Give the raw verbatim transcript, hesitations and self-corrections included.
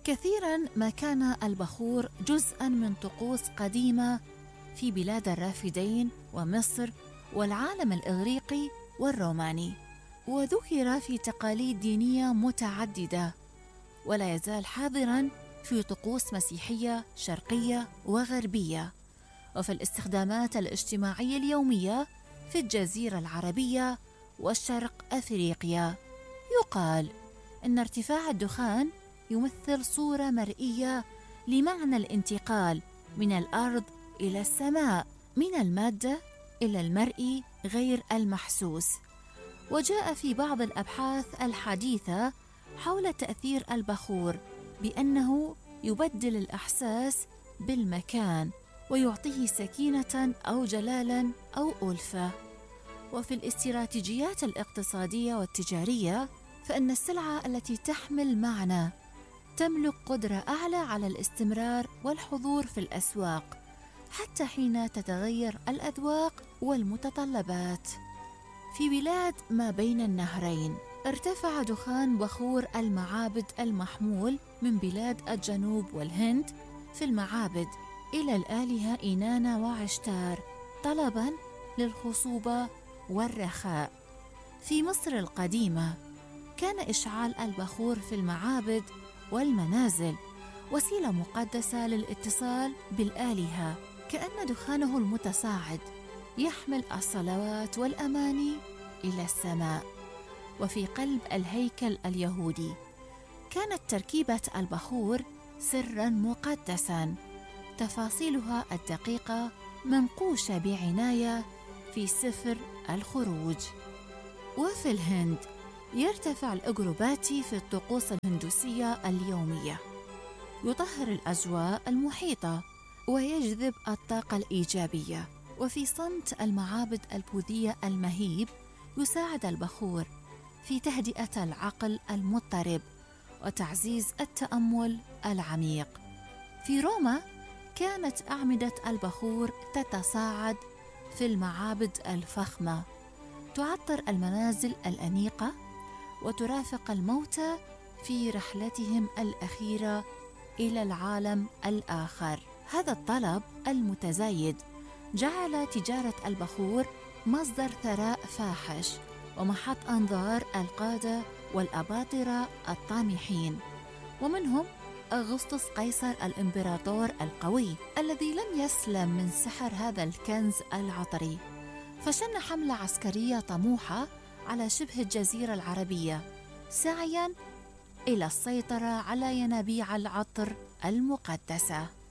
كثيرا ما كان البخور جزءا من طقوس قديمة في بلاد الرافدين ومصر والعالم الإغريقي والروماني، وذكر في تقاليد دينية متعددة، ولا يزال حاضراً في طقوس مسيحية شرقية وغربية، وفي الاستخدامات الاجتماعية اليومية في الجزيرة العربية والشرق أفريقيا. يقال إن ارتفاع الدخان يمثل صورة مرئية لمعنى الانتقال من الأرض إلى السماء، من المادة إلى المرئي غير المحسوس. وجاء في بعض الأبحاث الحديثة حول تأثير البخور بأنه يبدل الإحساس بالمكان ويعطيه سكينة أو جلالا أو ألفة. وفي الاستراتيجيات الاقتصادية والتجارية فإن السلعة التي تحمل معنى تملك قدرة أعلى على الاستمرار والحضور في الأسواق حتى حين تتغير الأذواق والمتطلبات. في بلاد ما بين النهرين ارتفع دخان بخور المعابد المحمول من بلاد الجنوب والهند في المعابد إلى الآلهة إينانا وعشتار طلباً للخصوبة والرخاء. في مصر القديمة كان إشعال البخور في المعابد والمنازل وسيلة مقدسة للاتصال بالآلهة، كأن دخانه المتصاعد يحمل الصلوات والأماني إلى السماء. وفي قلب الهيكل اليهودي كانت تركيبة البخور سراً مقدساً، تفاصيلها الدقيقة منقوشة بعناية في سفر الخروج. وفي الهند يرتفع الأجروباتي في الطقوس الهندوسية اليومية، يطهر الأجواء المحيطة ويجذب الطاقة الإيجابية. وفي صمت المعابد البوذية المهيب يساعد البخور في تهدئة العقل المضطرب وتعزيز التأمل العميق. في روما كانت أعمدة البخور تتصاعد في المعابد الفخمة، تعطر المنازل الأنيقة وترافق الموتى في رحلتهم الأخيرة إلى العالم الآخر. هذا الطلب المتزايد جعل تجارة البخور مصدر ثراء فاحش ومحط أنظار القادة والأباطرة الطامحين، ومنهم أغسطس قيصر الإمبراطور القوي الذي لم يسلم من سحر هذا الكنز العطري، فشن حملة عسكرية طموحة على شبه الجزيرة العربية سعياً إلى السيطرة على ينابيع العطر المقدسة.